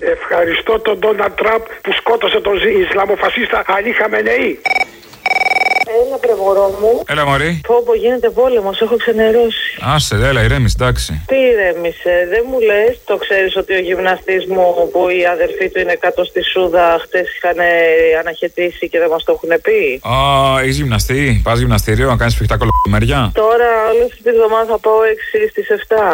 Ευχαριστώ τον Ντόναλντ Τραμπ που σκότωσε τον Ισλαμοφασίστα Αλή Χαμενεή. Έλα, πρεμωρό μου. Έλα, μωρή. Φόβο, γίνεται πόλεμος, έχω ξενερώσει. Άσε, έλα, ηρέμησε, εντάξει. Τι ηρέμησε, δεν μου λες, το ξέρεις ότι ο γυμναστής μου που η αδερφή του είναι κάτω στη Σούδα, χτες είχαν αναχαιτήσει και δεν μας το έχουν πει. Α, έχεις γυμναστή, πας γυμναστήριο να κάνεις φιχτά κολομέρια. Τώρα, όλη αυτή τη βδομάδα θα πάω 6 στις 7.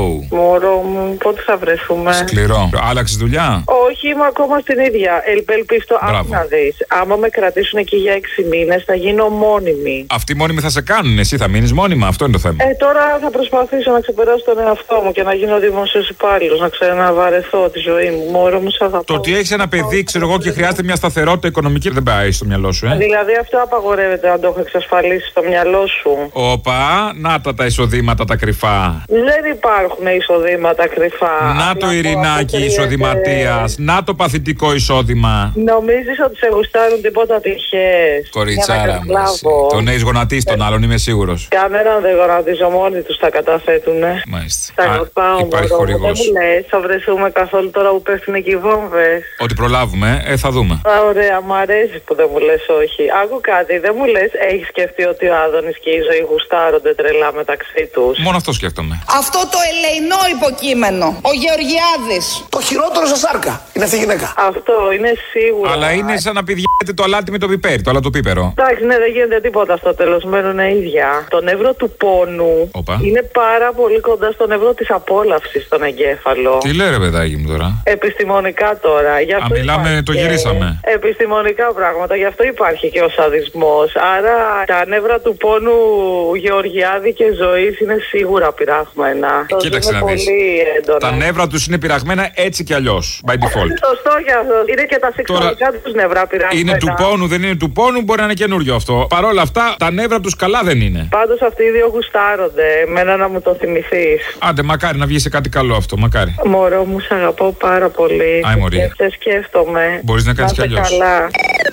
Μωρό μου, πότε θα βρεθούμε. Σκληρό. Άλλαξες δουλειά. Όχι, είμαι ακόμα στην ίδια. Ελπελπίστο, να δεις. Άμα με κρατήσουν εκεί για 6 μήνες, θα γίνω μόνιμη. Αυτοί μόνιμοι θα σε κάνουν, εσύ θα μείνεις μόνιμα, αυτό είναι το θέμα. Τώρα θα προσπαθήσω να ξεπεράσω τον εαυτό μου και να γίνω δημόσιος υπάλληλος, να ξαναβαρεθώ τη ζωή μου. Μωρό μου, σ' αγαπάω. Το ότι έχεις ένα παιδί, ξέρω εγώ, και χρειάζεται μια σταθερότητα οικονομική, δεν πάει στο μυαλό σου, Δηλαδή αυτό απαγορεύεται να το έχω εξασφαλίσει στο μυαλό σου. Όπα, να τα εισοδήματα τα κρυφά. Δεν υπάρχουν εισοδήματα κρυφά. Να το ειρηνάκι εισοδηματίας, να το παθητικό εισόδημα. Νομίζεις ότι σε γουστάρουν τίποτα τυχαίες. Κοριτσάρα μου. Τον έχεις γονατίσει τον άλλον, είμαι σίγουρος. Κανέναν δεν γονατίζω, μόνοι τους τα καταθέτουνε. Μάλιστα. Τα αγαπάω, υπάρχει χορηγός. Δεν μου λες, θα βρεθούμε καθόλου τώρα που πέφτουν εκεί οι βόμβες. Ότι προλάβουμε, θα δούμε. Ωραία, μου αρέσει που δεν μου λες όχι. Άκου κάτι, δεν μου λες, έχεις σκεφτεί ότι ο Άδωνης και η Ζωή γουστάρονται τρελά μεταξύ τους. Μόνο αυτό σκέφτομαι. Αυτό το ελεεινό υποκείμενο, ο Γεωργιάδης. Το χειρότερο σε σάρκα είναι αυτή η γυναίκα. Αυτό είναι σίγουρο. Αλλά είναι σαν να πηδιέται το αλάτι με το πιπέρι, το αλατοπίπερο. Εντάξει, ναι, δεν γίνεται τίποτα στο τέλος, μένουν ίδια. Το νεύρο του πόνου είναι πάρα πολύ κοντά στο νεύρο της απόλαυσης στον εγκέφαλο. Τι λέει ρε παιδάκι μου τώρα. Επιστημονικά τώρα. Γι' αυτό μιλάμε, το γυρίσαμε. Επιστημονικά πράγματα, γι' αυτό υπάρχει και ο σαδισμός. Άρα τα νεύρα του πόνου Γεωργιάδη και Ζωής είναι σίγουρα πειραγμένα. Κοίταξε να δεις. Τα νεύρα τους είναι πειραγμένα έτσι κι αλλιώς. By default. Σωστό κι αυτό. Είναι και τα σεξουαλικά τους νευρά πειραγμένα. Είναι του πόνου, δεν είναι του πόνου, μπορεί να είναι καινούριο αυτό. Παρ' όλα αυτά, τα νεύρα τους καλά δεν είναι. Πάντως αυτοί οι δύο γουστάρονται. Εμένα να μου το θυμηθείς. Άντε, μακάρι να βγει σε κάτι καλό αυτό, μακάρι. Μωρό μου, σ' αγαπάω πάρα πολύ. Άι, μωρή. Σε σκέφτομαι. Μπορείς να κάνεις κι αλλιώς. Καλά.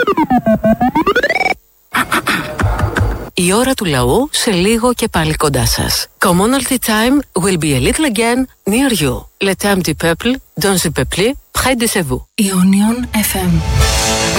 Η ώρα του λαού σε λίγο και πάλι κοντά σας. Commonalty time will be a little again near you. Le temps du peuple, dans le peuple, près de vous. Ionion FM.